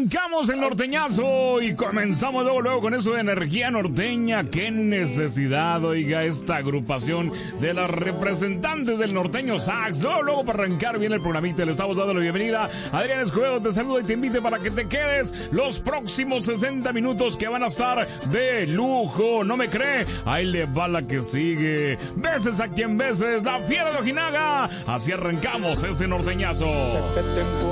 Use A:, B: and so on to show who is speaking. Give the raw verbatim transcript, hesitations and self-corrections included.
A: arrancamos el norteñazo y comenzamos luego, luego con eso de energía norteña. Qué necesidad, oiga, esta agrupación de las representantes del norteño sax. Luego, luego para arrancar bien el programita, le estamos dando la bienvenida. Adrián Escobedo te saluda y te invite para que te quedes los próximos sesenta minutos que van a estar de lujo. ¿No me cree? Ahí le va la que sigue. Beses a quien beses, la fiera de Ojinaga. Así arrancamos este norteñazo.